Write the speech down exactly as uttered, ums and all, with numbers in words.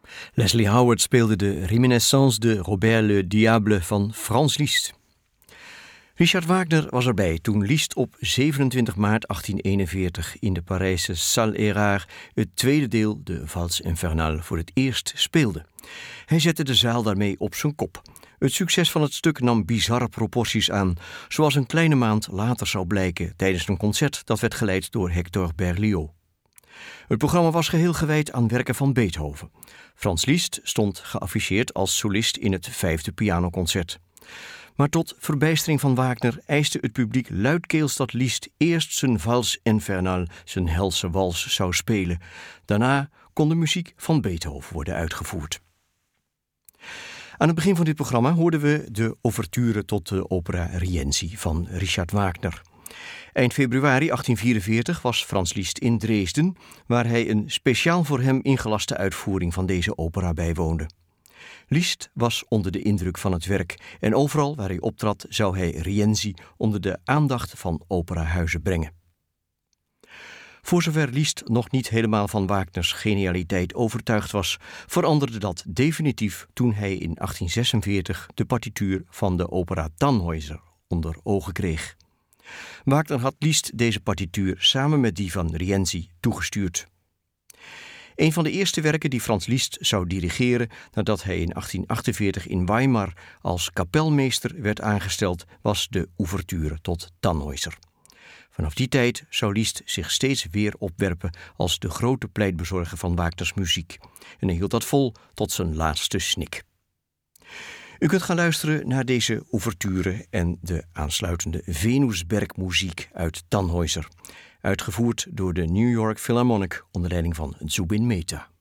Leslie Howard speelde de Reminiscence de Robert le Diable van Franz Liszt. Richard Wagner was erbij toen Liszt op zevenentwintig maart achttien eenenveertig in de Parijse Salle Erard het tweede deel, de Valse Infernale, voor het eerst speelde. Hij zette de zaal daarmee op zijn kop. Het succes van het stuk nam bizarre proporties aan, zoals een kleine maand later zou blijken tijdens een concert dat werd geleid door Hector Berlioz. Het programma was geheel gewijd aan werken van Beethoven. Franz Liszt stond geafficheerd als solist in het vijfde pianoconcert. Maar tot verbijstering van Wagner eiste het publiek luidkeels dat Liszt eerst zijn Valse Infernale, zijn helse wals, zou spelen. Daarna kon de muziek van Beethoven worden uitgevoerd. Aan het begin van dit programma hoorden we de ouverture tot de opera Rienzi van Richard Wagner. Eind februari achttien vierenveertig was Franz Liszt in Dresden, waar hij een speciaal voor hem ingelaste uitvoering van deze opera bijwoonde. Liszt was onder de indruk van het werk en overal waar hij optrad zou hij Rienzi onder de aandacht van operahuizen brengen. Voor zover Liszt nog niet helemaal van Wagners genialiteit overtuigd was, veranderde dat definitief toen hij in achttien zesenveertig de partituur van de opera Tannhäuser onder ogen kreeg. Wagner had Liszt deze partituur samen met die van Rienzi toegestuurd. Een van de eerste werken die Franz Liszt zou dirigeren nadat hij in achttien achtenveertig in Weimar als kapelmeester werd aangesteld, was de ouverture tot Tannhäuser. Vanaf die tijd zou Liszt zich steeds weer opwerpen als de grote pleitbezorger van Wagners muziek. En hij hield dat vol tot zijn laatste snik. U kunt gaan luisteren naar deze ouverture en de aansluitende Venusbergmuziek uit Tannhäuser, uitgevoerd door de New York Philharmonic onder leiding van Zubin Mehta.